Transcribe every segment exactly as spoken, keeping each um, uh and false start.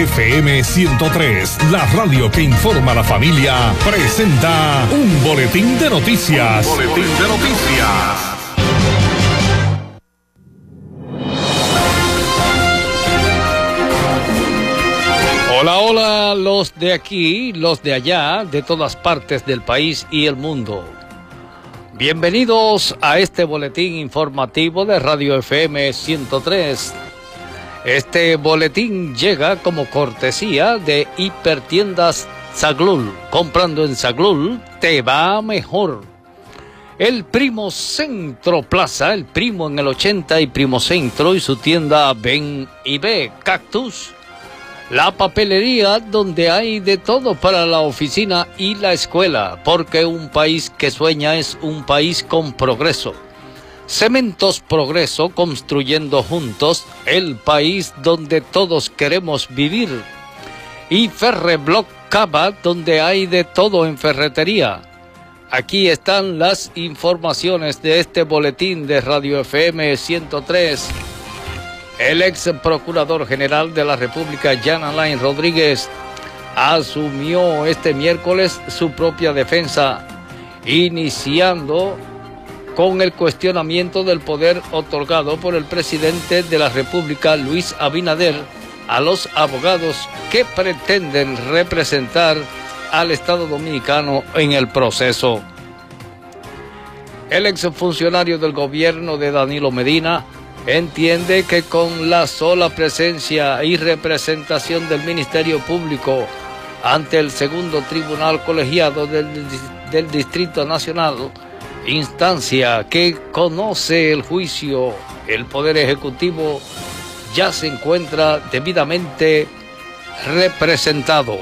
F M ciento tres, la radio que informa a la familia, presenta un boletín de noticias. Un boletín de noticias. Hola, hola, los de aquí, los de allá, de todas partes del país y el mundo. Bienvenidos a este boletín informativo de Radio F M ciento tres. Este boletín llega como cortesía de Hipertiendas Zaglul. Comprando en Zaglul te va mejor. El Primo Centro Plaza, el Primo en el ochenta y Primo Centro y su tienda Ven y Ve, Cactus. La papelería donde hay de todo para la oficina y la escuela, porque un país que sueña es un país con progreso. Cementos Progreso, construyendo juntos el país donde todos queremos vivir. Y Ferreblock Cava, donde hay de todo en ferretería. Aquí están las informaciones de este boletín de Radio F M ciento tres. El ex procurador general de la República, Jan Alain Rodríguez, asumió este miércoles su propia defensa, iniciando con el cuestionamiento del poder otorgado por el presidente de la República, Luis Abinader, a los abogados que pretenden representar al Estado Dominicano en el proceso. El exfuncionario del gobierno de Danilo Medina entiende que con la sola presencia y representación del Ministerio Público ante el segundo tribunal colegiado del, del Distrito Nacional, instancia que conoce el juicio, el Poder Ejecutivo ya se encuentra debidamente representado.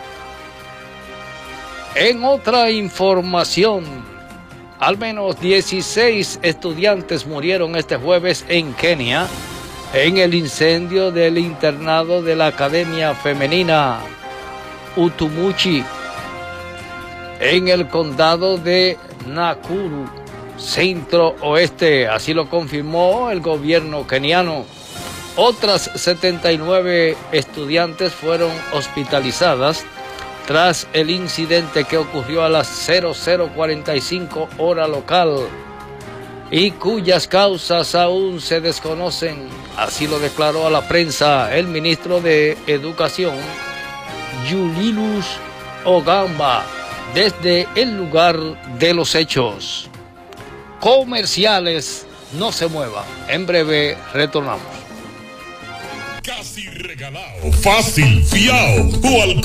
En otra información, al menos dieciséis estudiantes murieron este jueves en Kenia en el incendio del internado de la Academia Femenina Utumuchi en el condado de Nakuru, centro oeste. Así lo confirmó el gobierno keniano. Otras setenta y nueve estudiantes fueron hospitalizadas tras el incidente que ocurrió a las cero cero cuarenta y cinco hora local y cuyas causas aún se desconocen. Así lo declaró a la prensa el ministro de Educación, Yulilus Ogamba, desde el lugar de los hechos. Comerciales, no se mueva. En breve retornamos. Casi regalado, fácil, fiao, o al